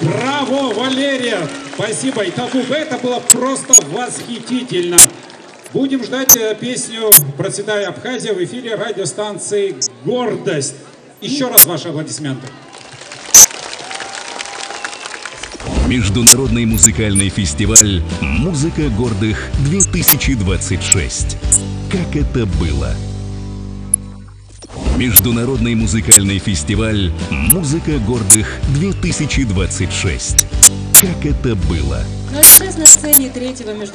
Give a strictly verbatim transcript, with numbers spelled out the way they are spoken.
Браво, Валерия! Спасибо. И Табук, это было просто восхитительно. Будем ждать песню «Процветай, Абхазия» в эфире радиостанции «Гордость». Еще раз ваши аплодисменты. Международный музыкальный фестиваль «Музыка гордых-две тысячи двадцать шесть». Как это было? Международный музыкальный фестиваль «Музыка гордых-две тысячи двадцать шесть». Как это было? Ну а сейчас на сцене третьего международного